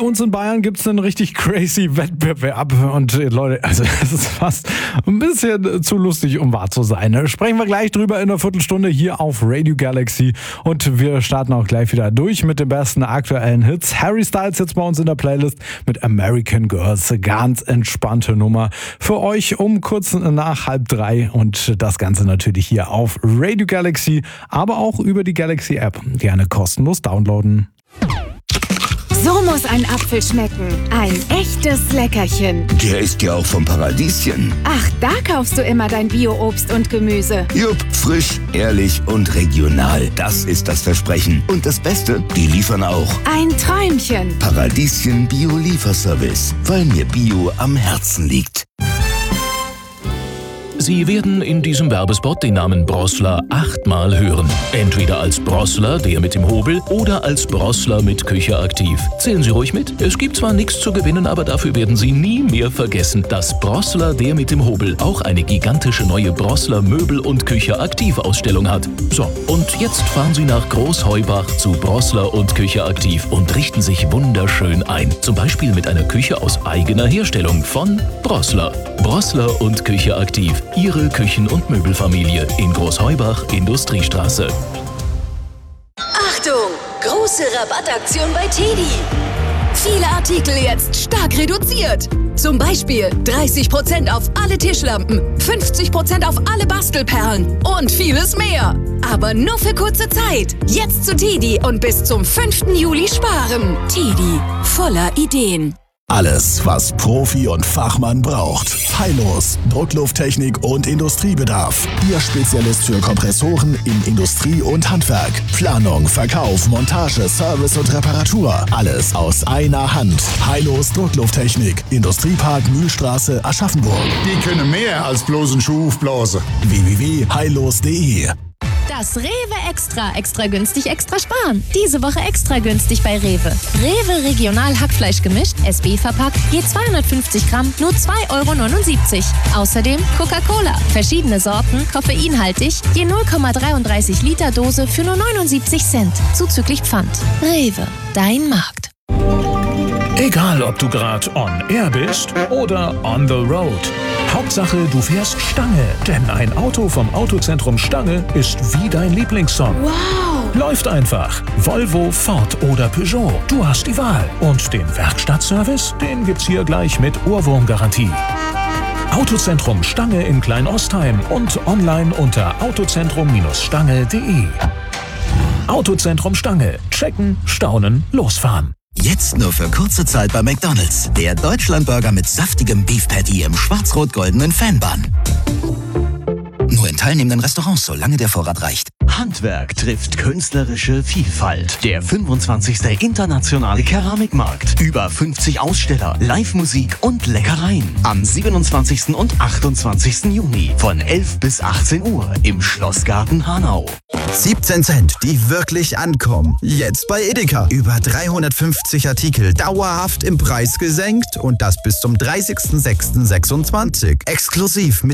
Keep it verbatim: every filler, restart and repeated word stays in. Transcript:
uns in Bayern gibt es einen richtig crazy Wettbewerb. Und äh, Leute, also es ist fast ein bisschen zu lustig, um wahr zu sein. Sprechen wir gleich drüber in einer Viertelstunde hier auf Radio Galaxy. Und wir starten auch gleich wieder durch mit den besten aktuellen Hits. Harry Styles jetzt bei uns in der Playlist mit American Girls. Ganz entspannte Nummer für euch um kurz nach halb drei. Und das Ganze natürlich hier auf Radio Galaxy, aber auch über die Galaxy App. Gerne kostenlos downloaden. So muss ein Apfel schmecken. Ein echtes Leckerchen. Der ist ja auch vom Paradieschen. Ach, da kaufst du immer dein Bio-Obst und Gemüse. Jupp, frisch, ehrlich und regional. Das ist das Versprechen. Und das Beste, die liefern auch. Ein Träumchen. Paradieschen Bio-Lieferservice. Weil mir Bio am Herzen liegt. Sie werden in diesem Werbespot den Namen Brossler achtmal hören. Entweder als Brossler, der mit dem Hobel, oder als Brossler mit Küche aktiv. Zählen Sie ruhig mit. Es gibt zwar nichts zu gewinnen, aber dafür werden Sie nie mehr vergessen, dass Brossler, der mit dem Hobel, auch eine gigantische neue Brossler Möbel- und Küche aktiv Ausstellung hat. So, und jetzt fahren Sie nach Großheubach zu Brossler und Küche aktiv und richten sich wunderschön ein. Zum Beispiel mit einer Küche aus eigener Herstellung von Brossler. Brossler und Küche aktiv. Ihre Küchen- und Möbelfamilie in Großheubach, Industriestraße. Achtung! Große Rabattaktion bei Teddy. Viele Artikel jetzt stark reduziert. Zum Beispiel dreißig Prozent auf alle Tischlampen, fünfzig Prozent auf alle Bastelperlen und vieles mehr. Aber nur für kurze Zeit. Jetzt zu Teddy und bis zum fünften Juli sparen. Teddy, voller Ideen. Alles, was Profi und Fachmann braucht. Heilos, Drucklufttechnik und Industriebedarf. Ihr Spezialist für Kompressoren in Industrie und Handwerk. Planung, Verkauf, Montage, Service und Reparatur. Alles aus einer Hand. Heilos Drucklufttechnik. Industriepark Mühlstraße, Aschaffenburg. Die können mehr als bloßen Schuh aufblasen. w w w punkt heilos punkt de. Das Rewe Extra. Extra günstig, extra sparen. Diese Woche extra günstig bei Rewe. Rewe Regional Hackfleisch gemischt, S B verpackt, je zweihundertfünfzig Gramm, nur zwei Euro neunundsiebzig. Außerdem Coca-Cola. Verschiedene Sorten, koffeinhaltig, je null Komma dreiunddreißig Liter Dose für nur neunundsiebzig Cent. Zuzüglich Pfand. Rewe, dein Markt. Egal, ob du gerade on air bist oder on the road. Hauptsache, du fährst Stange. Denn ein Auto vom Autozentrum Stange ist wie dein Lieblingssong. Wow! Läuft einfach. Volvo, Ford oder Peugeot. Du hast die Wahl. Und den Werkstattservice, den gibt's hier gleich mit Ohrwurmgarantie. Autozentrum Stange in Kleinostheim und online unter autozentrum Stange punkt de. Autozentrum Stange. Checken, staunen, losfahren. Jetzt nur für kurze Zeit bei McDonald's. Der Deutschlandburger mit saftigem Beef Patty im schwarz-rot-goldenen Fanbun. Nur in teilnehmenden Restaurants, solange der Vorrat reicht. Handwerk trifft künstlerische Vielfalt. Der fünfundzwanzigste Internationale Keramikmarkt. Über fünfzig Aussteller, Live-Musik und Leckereien. Am siebenundzwanzigsten und achtundzwanzigsten Juni von elf bis achtzehn Uhr im Schlossgarten Hanau. siebzehn Cent, die wirklich ankommen. Jetzt bei Edeka. Über dreihundertfünfzig Artikel dauerhaft im Preis gesenkt und das bis zum dreißigsten sechsten sechsundzwanzig. Exklusiv mit